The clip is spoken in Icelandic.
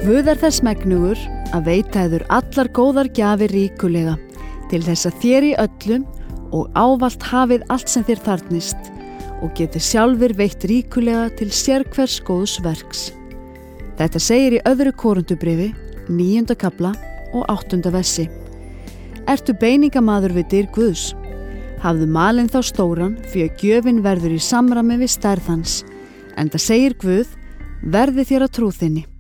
Guð þess megnugur að veita yður allar góðar gjafir ríkulega, til þess að þér í öllum og ávallt hafið allt sem þér þarfnist og getið sjálfir veitt ríkulega til sérhvers góðs verks. Þetta segir í 2. Korintubréfi, 9. kafla og 8. versi. Ertu beiningamaður við dyr Guðs? Hafðu malinn þá stóran, því að gjöfin verður í samræmi við stærð hans. Enda segir Guð, verði þér að trú þinni.